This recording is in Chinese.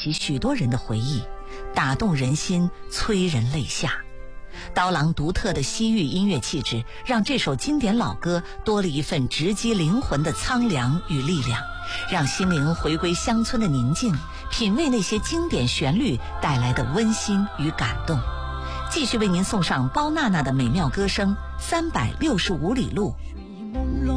起许多人的回忆，打动人心，催人泪下。刀郎独特的西域音乐气质，让这首经典老歌多了一份直击灵魂的苍凉与力量，让心灵回归乡村的宁静，品味那些经典旋律带来的温馨与感动。继续为您送上包娜娜的美妙歌声《365里路》。